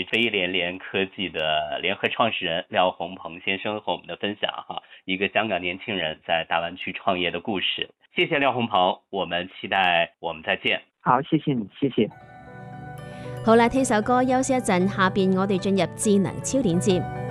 飞连连科技的联合创始人廖宏鹏先生和我们的分享一个香港年輕人在大灣區創業的故事。謝謝廖宏鵬，我們期待我們再見。 好，謝謝你，謝謝。 好啦，聽首歌休息一陣，下邊我哋進入智能超鏈接。